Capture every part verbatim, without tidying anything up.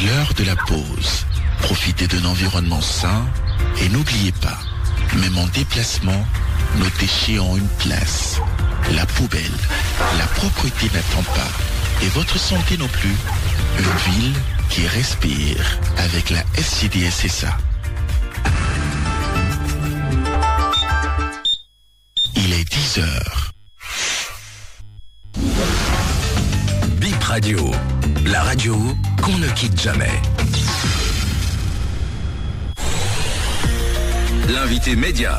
l'heure de la pause. Profitez d'un environnement sain et n'oubliez pas, même en déplacement, nos déchets ont une place. La poubelle, la propreté n'attend pas. Et votre santé non plus. Une ville qui respire avec la S C D S S A. Il est dix heures. Bip Radio, la radio qu'on ne quitte jamais. L'invité média.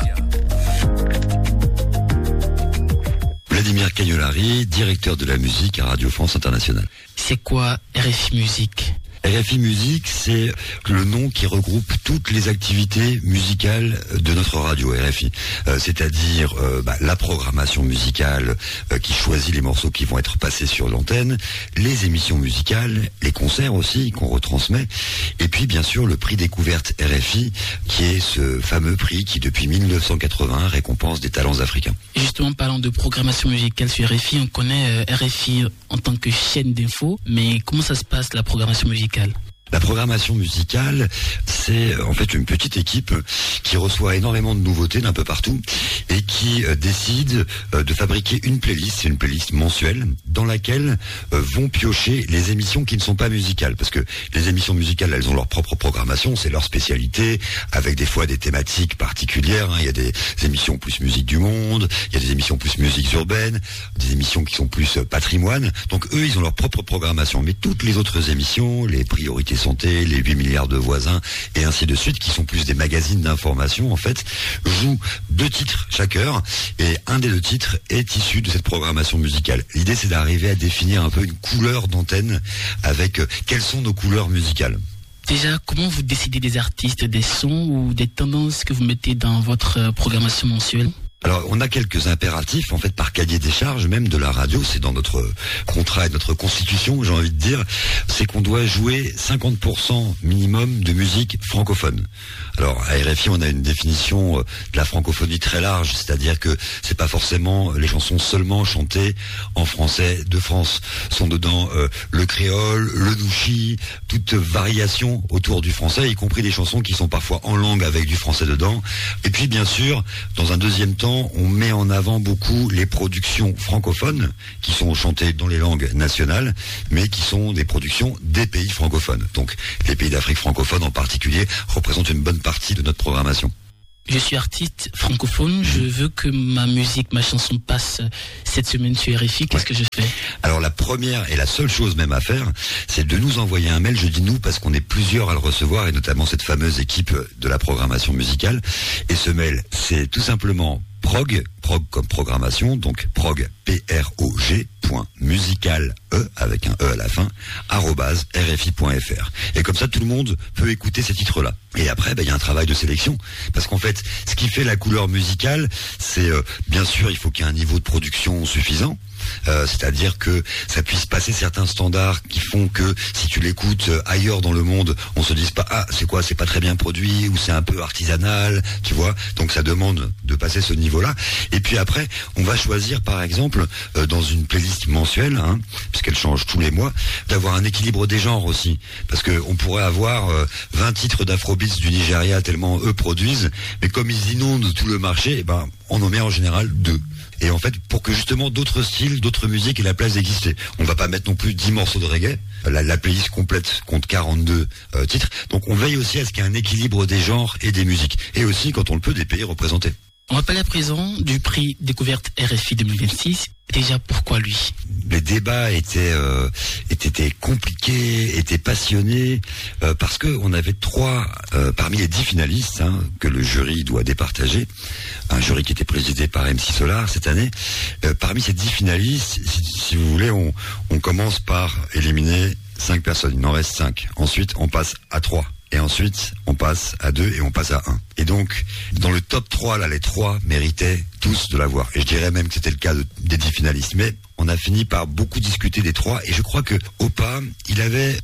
Vladimir Cagnolari, directeur de la musique à Radio France Internationale. C'est quoi R F I Musique ? R F I Musique, c'est le nom qui regroupe toutes les activités musicales de notre radio R F I. Euh, c'est-à-dire euh, bah, la programmation musicale euh, qui choisit les morceaux qui vont être passés sur l'antenne, les émissions musicales, les concerts aussi qu'on retransmet, et puis bien sûr le prix découverte R F I, qui est ce fameux prix qui depuis mille neuf cent quatre-vingts récompense des talents africains. Justement, parlant de programmation musicale sur R F I, on connaît euh, R F I en tant que chaîne d'infos, mais comment ça se passe la programmation musicale ? La programmation musicale, c'est en fait une petite équipe qui reçoit énormément de nouveautés d'un peu partout et qui euh, décide euh, de fabriquer une playlist, c'est une playlist mensuelle, dans laquelle euh, vont piocher les émissions qui ne sont pas musicales. Parce que les émissions musicales, elles ont leur propre programmation, c'est leur spécialité, avec des fois des thématiques particulières. Hein. Il y a des émissions plus musique du monde, il y a des émissions plus musique urbaine, des émissions qui sont plus euh, patrimoine. Donc eux, ils ont leur propre programmation. Mais toutes les autres émissions, les priorités santé, les huit milliards de voisins et ainsi de suite, qui sont plus des magazines d'information en fait, jouent deux titres chaque heure et un des deux titres est issu de cette programmation musicale. L'idée c'est d'arriver à définir un peu une couleur d'antenne avec euh, quelles sont nos couleurs musicales. Déjà, comment vous décidez des artistes, des sons ou des tendances que vous mettez dans votre programmation mensuelle ? Alors, on a quelques impératifs, en fait, par cahier des charges, même de la radio, c'est dans notre contrat et notre constitution, j'ai envie de dire, c'est qu'on doit jouer cinquante pour cent minimum de musique francophone. Alors, à R F I, on a une définition de la francophonie très large, c'est-à-dire que c'est pas forcément les chansons seulement chantées en français de France. Sont dedans euh, le créole, le nouchi, toute variation autour du français, y compris des chansons qui sont parfois en langue avec du français dedans. Et puis, bien sûr, dans un deuxième temps, on met en avant beaucoup les productions francophones qui sont chantées dans les langues nationales, mais qui sont des productions des pays francophones. Donc les pays d'Afrique francophone en particulier représentent une bonne partie de notre programmation. Je suis artiste francophone, je veux que ma musique, ma chanson passe cette semaine sur R F I, qu'est-ce ouais. que je fais ? Alors la première et la seule chose même à faire, c'est de nous envoyer un mail, je dis nous parce qu'on est plusieurs à le recevoir, et notamment cette fameuse équipe de la programmation musicale. Et ce mail, c'est tout simplement prog, prog comme programmation, donc prog, P R O G, point musical, E, avec un E à la fin, arrobase R F I point F R. Et comme ça, tout le monde peut écouter ces titres-là. Et après, il bah, y a un travail de sélection. Parce qu'en fait, ce qui fait la couleur musicale, c'est, euh, bien sûr, il faut qu'il y ait un niveau de production suffisant. Euh, c'est-à-dire que ça puisse passer certains standards qui font que si tu l'écoutes ailleurs dans le monde, on se dise pas ah c'est quoi, c'est pas très bien produit ou c'est un peu artisanal, tu vois. Donc ça demande de passer ce niveau-là. Et puis après, on va choisir par exemple euh, dans une playlist mensuelle, hein, puisqu'elle change tous les mois, d'avoir un équilibre des genres aussi, parce que on pourrait avoir euh, vingt titres d'afrobeats du Nigeria tellement eux produisent, mais comme ils inondent tout le marché, eh ben on en met en général deux. Et en fait, pour que justement d'autres styles, d'autres musiques aient la place d'exister. On va pas mettre non plus dix morceaux de reggae. La, la playlist complète compte quarante-deux euh, titres. Donc on veille aussi à ce qu'il y ait un équilibre des genres et des musiques. Et aussi, quand on le peut, des pays représentés. On va parler à présent du prix découverte R F I deux mille vingt-six. Déjà, pourquoi lui ? Les débats étaient, euh, étaient compliqués, étaient passionnés, euh, parce que on avait trois, euh, parmi les dix finalistes, hein, que le jury doit départager, un jury qui était présidé par M C Solar cette année. Euh, parmi ces dix finalistes, si, si vous voulez, on, on commence par éliminer cinq personnes. Il en reste cinq. Ensuite, on passe à trois. Et ensuite, on passe à deux et on passe à un. Et donc, dans le top trois, là, les trois méritaient tous de l'avoir. Et je dirais même que c'était le cas de, des dix finalistes. Mais on a fini par beaucoup discuter des trois. Et je crois que Opa, il avait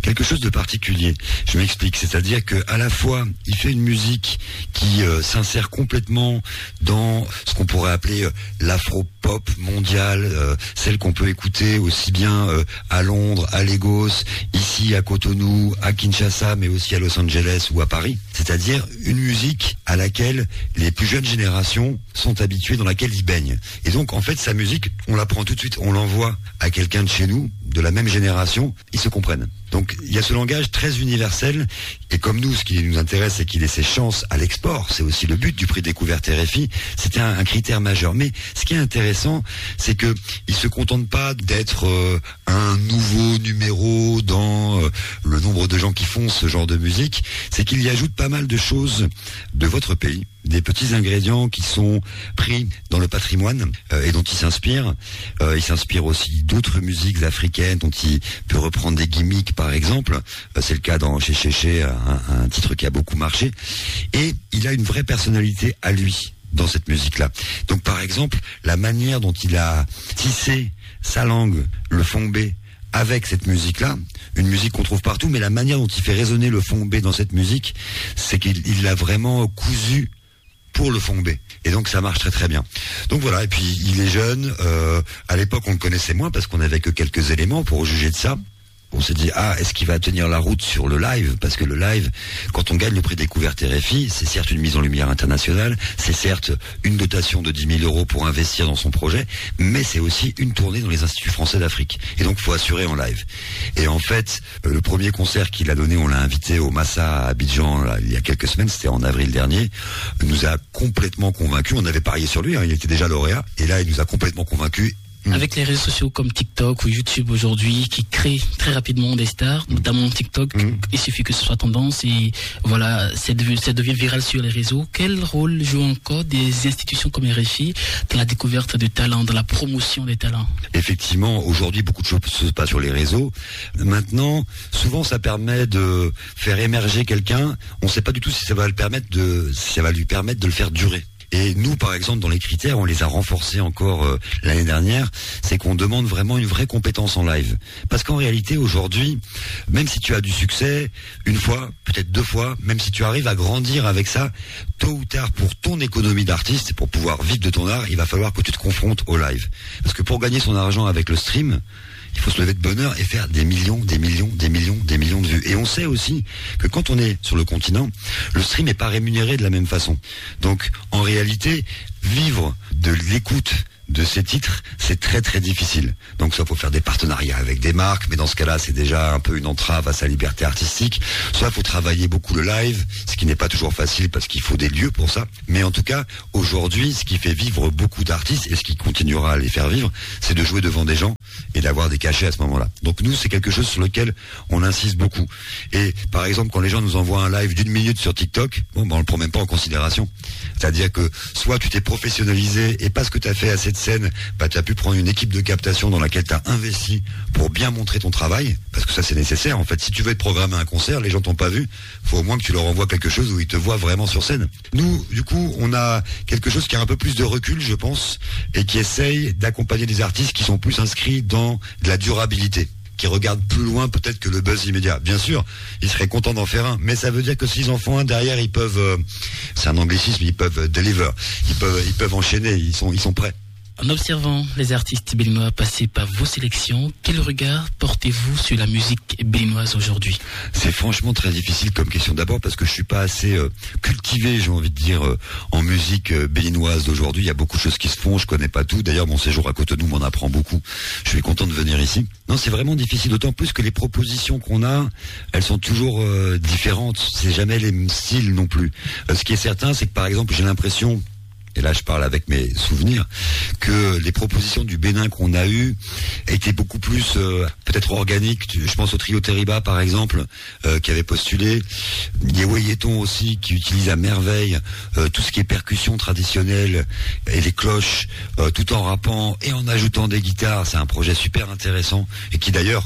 quelque chose de particulier. Je m'explique, c'est-à-dire que à la fois, il fait une musique qui euh, s'insère complètement dans ce qu'on pourrait appeler euh, l'afro-pop mondiale, euh, celle qu'on peut écouter aussi bien euh, à Londres, à Lagos, ici à Cotonou, à Kinshasa, mais aussi à Los Angeles ou à Paris. C'est-à-dire une musique à laquelle les plus jeunes générations sont habituées, dans laquelle ils baignent. Et donc, en fait, sa musique, on la prend tout de suite, on l'envoie à quelqu'un de chez nous, de la même génération, ils se comprennent. Donc, il y a ce langage très universel, et comme nous, ce qui nous intéresse, c'est qu'il ait ses chances à l'export. C'est aussi le but du prix découverte R F I. C'était un, un critère majeur. Mais ce qui est intéressant, c'est que il se contente pas d'être euh, un nouveau numéro dans euh, le nombre de gens qui font ce genre de musique. C'est qu'il y ajoute pas mal de choses de votre pays, des petits ingrédients qui sont pris dans le patrimoine euh, et dont il s'inspire. Euh, il s'inspire aussi d'autres musiques africaines dont il peut reprendre des gimmicks, par exemple. Euh, c'est le cas dans Chez Chez Chez, un, un titre qui a beaucoup marché. Et il a une vraie personnalité à lui dans cette musique-là. Donc, par exemple, la manière dont il a tissé sa langue, le fongbe, avec cette musique-là, une musique qu'on trouve partout, mais la manière dont il fait résonner le fongbe dans cette musique, c'est qu'il l'a vraiment cousu pour le fongbe. Et donc ça marche très très bien. Donc voilà, et puis il est jeune, euh, à l'époque on le connaissait moins parce qu'on n'avait que quelques éléments pour juger de ça. On s'est dit, ah, est-ce qu'il va tenir la route sur le live? Parce que le live, quand on gagne le prix découverte R F I, c'est certes une mise en lumière internationale, c'est certes une dotation de dix mille euros pour investir dans son projet, mais c'est aussi une tournée dans les instituts français d'Afrique. Et donc, il faut assurer en live. Et en fait, le premier concert qu'il a donné, on l'a invité au Massa à Abidjan, là, il y a quelques semaines, c'était en avril dernier, nous a complètement convaincus. On avait parié sur lui, hein, il était déjà lauréat, et là, il nous a complètement convaincus. Avec les réseaux sociaux comme TikTok ou YouTube aujourd'hui qui créent très rapidement des stars, notamment TikTok, mmh. il suffit que ce soit tendance et voilà, ça devient, ça devient viral sur les réseaux. Quel rôle jouent encore des institutions comme R F I dans la découverte de talents, dans la promotion des talents? Effectivement, aujourd'hui, beaucoup de choses se passent sur les réseaux. Maintenant, souvent, ça permet de faire émerger quelqu'un. On ne sait pas du tout si ça va le permettre de, si ça va lui permettre de le faire durer. Et nous, par exemple, dans les critères, on les a renforcés encore euh, l'année dernière, c'est qu'on demande vraiment une vraie compétence en live. Parce qu'en réalité, aujourd'hui, même si tu as du succès, une fois, peut-être deux fois, même si tu arrives à grandir avec ça, tôt ou tard, pour ton économie d'artiste, pour pouvoir vivre de ton art, il va falloir que tu te confrontes au live. Parce que pour gagner son argent avec le stream, il faut se lever de bonne heure et faire des millions, des millions, des millions, des millions de vues. Et on sait aussi que quand on est sur le continent, le stream n'est pas rémunéré de la même façon. Donc, en réalité, vivre de l'écoute de ces titres, c'est très très difficile. Donc soit il faut faire des partenariats avec des marques, mais dans ce cas-là, c'est déjà un peu une entrave à sa liberté artistique. Soit il faut travailler beaucoup le live, ce qui n'est pas toujours facile parce qu'il faut des lieux pour ça. Mais en tout cas, aujourd'hui, ce qui fait vivre beaucoup d'artistes et ce qui continuera à les faire vivre, c'est de jouer devant des gens et d'avoir des cachets à ce moment-là. Donc nous, c'est quelque chose sur lequel on insiste beaucoup. Et par exemple, quand les gens nous envoient un live d'une minute sur TikTok, bon, ben on le prend même pas en considération. C'est-à-dire que soit tu t'es professionnalisé et parce que tu as fait assez de scène, bah, tu as pu prendre une équipe de captation dans laquelle tu as investi pour bien montrer ton travail, parce que ça c'est nécessaire en fait. Si tu veux être programmé à un concert, les gens t'ont pas vu, faut au moins que tu leur envoies quelque chose où ils te voient vraiment sur scène. Nous, du coup, on a quelque chose qui a un peu plus de recul, je pense, et qui essaye d'accompagner des artistes qui sont plus inscrits dans de la durabilité, qui regardent plus loin peut-être que le buzz immédiat. Bien sûr, ils seraient contents d'en faire un, mais ça veut dire que s'ils en font un derrière, ils peuvent, euh, c'est un anglicisme, ils peuvent deliver, ils peuvent, ils peuvent enchaîner, ils sont, ils sont prêts. En observant les artistes béninois passer par vos sélections, quel regard portez-vous sur la musique béninoise aujourd'hui? C'est franchement très difficile comme question, d'abord parce que je suis pas assez euh, cultivé, j'ai envie de dire, euh, en musique euh, béninoise d'aujourd'hui. Il y a beaucoup de choses qui se font, je connais pas tout. D'ailleurs, mon séjour à Cotonou m'en apprend beaucoup. Je suis content de venir ici. Non, c'est vraiment difficile, d'autant plus que les propositions qu'on a, elles sont toujours euh, différentes. C'est jamais les mêmes styles non plus. Euh, ce qui est certain, c'est que par exemple, j'ai l'impression, et là je parle avec mes souvenirs, que les propositions du Bénin qu'on a eues étaient beaucoup plus euh, peut-être organiques. Je pense au trio Teriba par exemple, euh, qui avait postulé. Yewé Yeton aussi, qui utilise à merveille euh, tout ce qui est percussion traditionnelle et les cloches, euh, tout en rappant et en ajoutant des guitares. C'est un projet super intéressant et qui d'ailleurs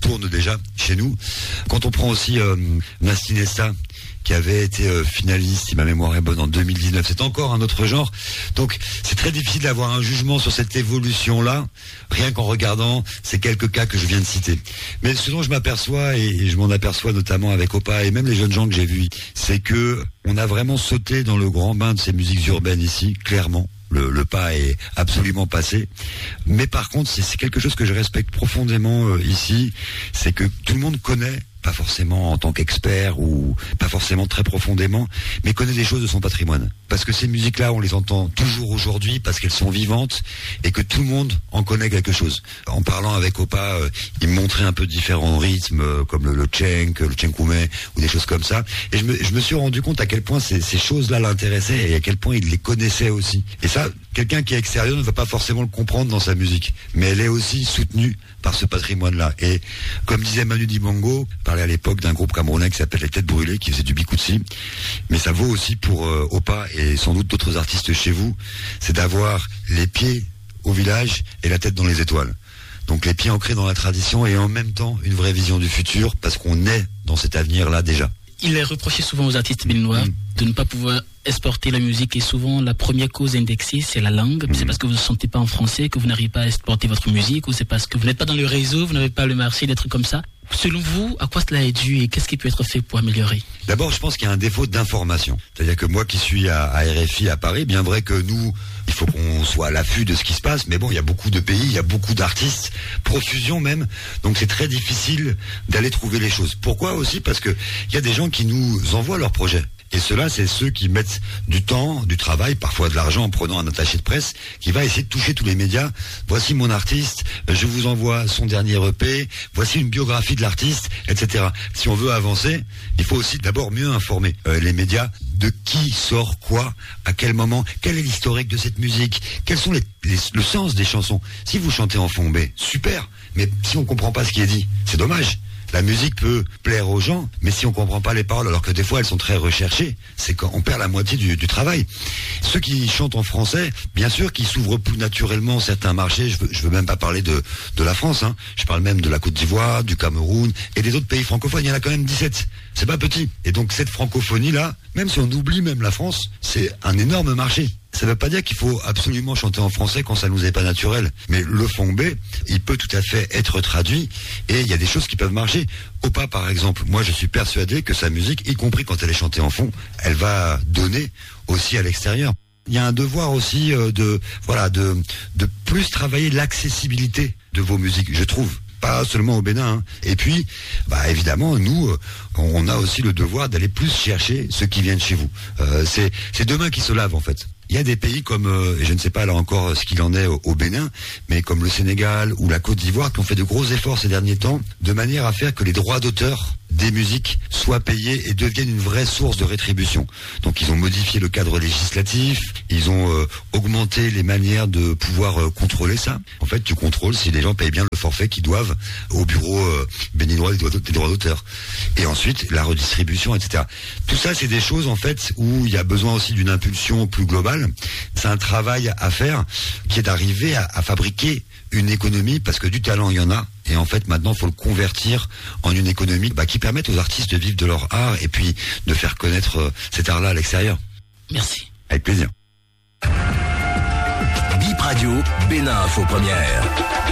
tourne déjà chez nous. Quand on prend aussi euh, Nastinesta, qui avait été euh, finaliste, si ma mémoire est bonne, en deux mille dix-neuf. C'est encore un autre genre. Donc, c'est très difficile d'avoir un jugement sur cette évolution-là, rien qu'en regardant ces quelques cas que je viens de citer. Mais ce dont je m'aperçois, et, et je m'en aperçois notamment avec Opa, et même les jeunes gens que j'ai vus, c'est que on a vraiment sauté dans le grand bain de ces musiques urbaines ici, clairement. Le, le pas est absolument passé. Mais par contre, c'est, c'est quelque chose que je respecte profondément euh, ici, c'est que tout le monde connaît, pas forcément en tant qu'expert ou pas forcément très profondément, mais connaît des choses de son patrimoine. Parce que ces musiques-là, on les entend toujours aujourd'hui parce qu'elles sont vivantes et que tout le monde en connaît quelque chose. En parlant avec Opa, euh, il me montrait un peu différents rythmes, euh, comme le, le tchenk, le tchenkoumé ou des choses comme ça. Et je me, je me suis rendu compte à quel point ces, ces choses-là l'intéressaient et à quel point il les connaissait aussi. Et ça, quelqu'un qui est extérieur ne va pas forcément le comprendre dans sa musique. Mais elle est aussi soutenue par ce patrimoine-là. Et comme disait Manu Dibango, parlait à l'époque d'un groupe camerounais qui s'appelle Les Têtes Brûlées, qui faisait du bikutsi. Mais ça vaut aussi pour euh, Opa et sans doute d'autres artistes chez vous, c'est d'avoir les pieds au village et la tête dans les étoiles. Donc les pieds ancrés dans la tradition et en même temps une vraie vision du futur, parce qu'on est dans cet avenir-là déjà. Il est reproché souvent aux artistes béninois mmh. de ne pas pouvoir exporter la musique, et souvent la première cause indexée, c'est la langue. Mmh. C'est parce que vous ne sentez pas en français que vous n'arrivez pas à exporter votre musique, ou c'est parce que vous n'êtes pas dans le réseau, vous n'avez pas le marché, des trucs comme ça. Selon vous, à quoi cela est dû et qu'est-ce qui peut être fait pour améliorer? D'abord, je pense qu'il y a un défaut d'information. C'est-à-dire que moi qui suis à, à R F I à Paris, bien vrai que nous, il faut qu'on soit à l'affût de ce qui se passe, mais bon, il y a beaucoup de pays, il y a beaucoup d'artistes, profusion même, donc c'est très difficile d'aller trouver les choses. Pourquoi aussi? Parce que il y a des gens qui nous envoient leurs projets. Et ceux-là, c'est ceux qui mettent du temps, du travail, parfois de l'argent en prenant un attaché de presse, qui va essayer de toucher tous les médias. Voici mon artiste, je vous envoie son dernier E P, voici une biographie de l'artiste, et cetera. Si on veut avancer, il faut aussi d'abord mieux informer euh, les médias de qui sort quoi, à quel moment, quel est l'historique de cette musique, quels sont les, les, le sens des chansons. Si vous chantez en fond B, super, mais si on comprend pas ce qui est dit, c'est dommage. La musique peut plaire aux gens, mais si on comprend pas les paroles, alors que des fois elles sont très recherchées, c'est quand on perd la moitié du, du travail. Ceux qui chantent en français, bien sûr, qui s'ouvrent plus naturellement certains marchés. Je veux, je veux même pas parler de de la France, hein. Je parle même de la Côte d'Ivoire, du Cameroun et des autres pays francophones. Il y en a quand même dix-sept. C'est pas petit. Et donc cette francophonie-là, même si on oublie même la France, c'est un énorme marché. Ça ne veut pas dire qu'il faut absolument chanter en français quand ça nous est pas naturel. Mais le fond B, il peut tout à fait être traduit et il y a des choses qui peuvent marcher. Opa, par exemple, moi je suis persuadé que sa musique, y compris quand elle est chantée en fond, elle va donner aussi à l'extérieur. Il y a un devoir aussi euh, de, voilà, de, de plus travailler l'accessibilité de vos musiques, je trouve. Pas seulement au Bénin. Hein. Et puis, bah évidemment, nous, euh, on a aussi le devoir d'aller plus chercher ceux qui viennent chez vous. Euh, c'est, c'est deux mains qui se lavent en fait. Il y a des pays comme, euh, et je ne sais pas là encore ce qu'il en est au, au Bénin, mais comme le Sénégal ou la Côte d'Ivoire, qui ont fait de gros efforts ces derniers temps, de manière à faire que les droits d'auteur des musiques soient payés et deviennent une vraie source de rétribution. Donc ils ont modifié le cadre législatif, ils ont euh, augmenté les manières de pouvoir euh, contrôler ça. En fait, tu contrôles si les gens payent bien le forfait qu'ils doivent au bureau euh, béninois des droits, des droits d'auteur. Et ensuite, la redistribution, et cetera. Tout ça, c'est des choses en fait où il y a besoin aussi d'une impulsion plus globale. C'est un travail à faire qui est d'arriver à, à fabriquer une économie, parce que du talent, il y en a. Et en fait, maintenant, il faut le convertir en une économie bah, qui permette aux artistes de vivre de leur art et puis de faire connaître euh, cet art-là à l'extérieur. Merci. Avec plaisir. Bip Radio, Bénin Info Première.